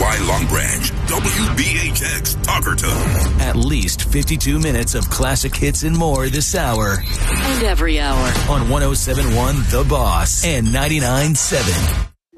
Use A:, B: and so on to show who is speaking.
A: KBOI Long Branch, WBHX Talkerton.
B: At least 52 minutes of classic hits and more this hour.
C: And every hour.
B: On 107.1 The Boss and 99.7